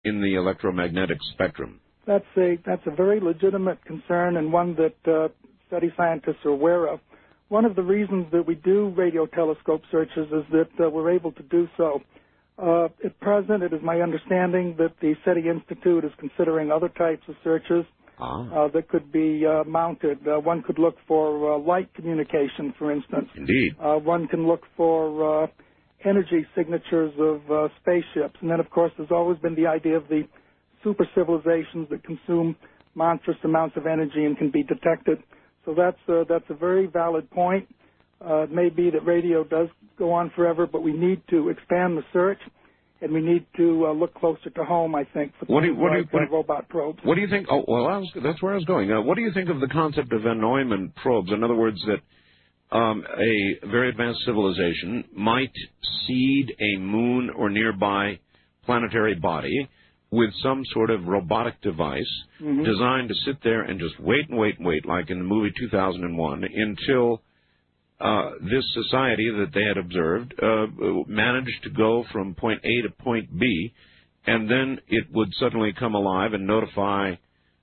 in the electromagnetic spectrum? That's a very legitimate concern and one that study scientists are aware of. One of the reasons that we do radio telescope searches is that we're able to do so. At present, it is my understanding that the SETI Institute is considering other types of searches that could be mounted. One could look for light communication, for instance. Indeed. One can look for energy signatures of spaceships. And then, of course, there's always been the idea of the super civilizations that consume monstrous amounts of energy and can be detected. So that's a very valid point. It may be that radio does go on forever, but we need to expand the search, and we need to look closer to home, I think, for robot probes. What do you think? Oh, well, that's where I was going. What do you think of the concept of Van Neumann probes? In other words, that a very advanced civilization might seed a moon or nearby planetary body with some sort of robotic device designed to sit there and just wait and wait and wait, like in the movie 2001, until this society that they had observed managed to go from point A to point B, and then it would suddenly come alive and notify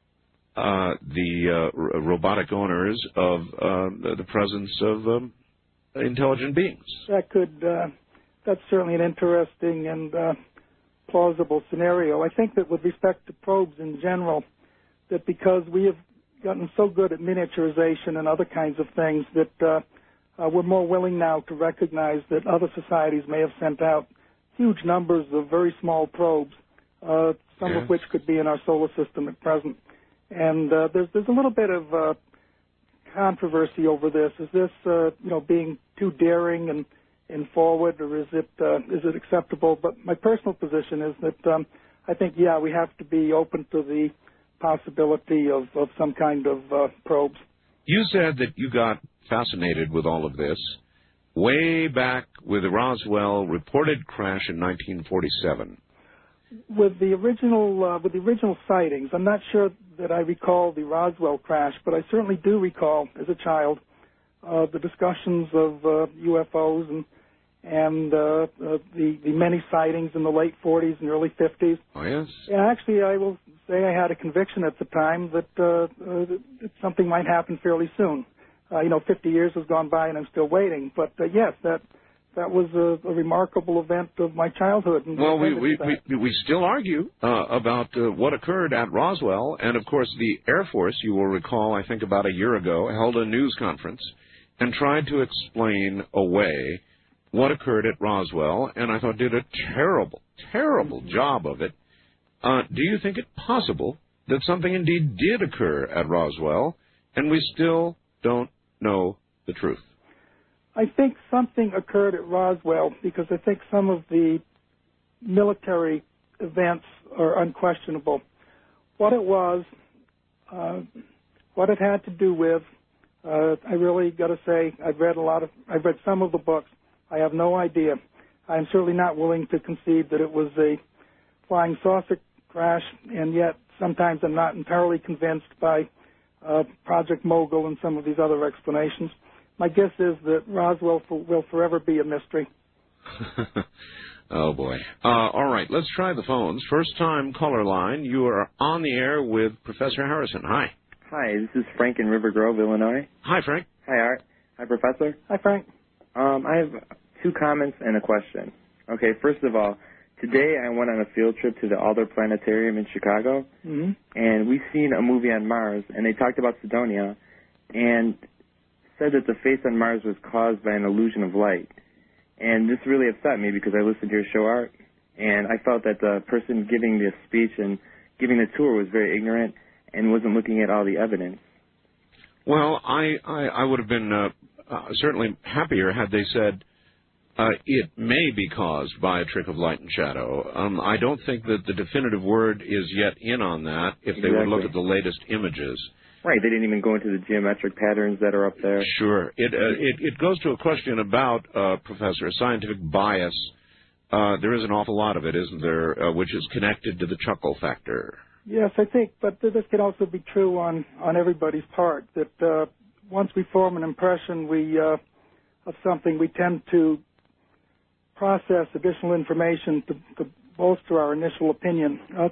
the robotic owners of the presence of intelligent beings. That's certainly an interesting and plausible scenario. I think that with respect to probes in general, that because we have gotten so good at miniaturization and other kinds of things that we're more willing now to recognize that other societies may have sent out huge numbers of very small probes, some of which could be in our solar system at present. And there's a little bit of controversy over this. Is this being too daring and forward, or is it acceptable? But my personal position is that I think we have to be open to the possibility of some kind of probes. You said that you got fascinated with all of this way back with the Roswell reported crash in 1947. With the original sightings, I'm not sure that I recall the Roswell crash, but I certainly do recall as a child the discussions of UFOs and the many sightings in the late 40s and early 50s. Oh, yes? Yeah, actually, I will say I had a conviction at the time that something might happen fairly soon. 50 years has gone by and I'm still waiting. But, yes, that was a remarkable event of my childhood. And well, we still argue about what occurred at Roswell. And, of course, the Air Force, you will recall, I think about a year ago, held a news conference and tried to explain away what occurred at Roswell, and I thought did a terrible, terrible job of it. Do you think it possible that something indeed did occur at Roswell, and we still don't know the truth? I think something occurred at Roswell because I think some of the military events are unquestionable. What it was, what it had to do with, I really got to say, I've read some of the books. I have no idea. I'm certainly not willing to concede that it was a flying saucer crash, and yet sometimes I'm not entirely convinced by Project Mogul and some of these other explanations. My guess is that Roswell will forever be a mystery. Oh, boy. All right, let's try the phones. First-time caller line. You are on the air with Professor Harrison. Hi. Hi, this is Frank in River Grove, Illinois. Hi, Frank. Hi, Art. Hi, Professor. Hi, Frank. I have 2 comments and a question. Okay, first of all, today I went on a field trip to the Alder Planetarium in Chicago, and we seen a movie on Mars, and they talked about Cydonia, and said that the face on Mars was caused by an illusion of light. And this really upset me because I listened to your show, Art, and I felt that the person giving the speech and giving the tour was very ignorant and wasn't looking at all the evidence. Well, I would have been certainly happier had they said it may be caused by a trick of light and shadow. I don't think that the definitive word is yet in on that if they would look at the latest images. Right, they didn't even go into the geometric patterns that are up there. Sure. It goes to a question about, Professor, scientific bias. There is an awful lot of it, isn't there, which is connected to the chuckle factor. Yes, I think, but this can also be true on everybody's part, that once we form an impression of something, we tend to process additional information to bolster our initial opinion.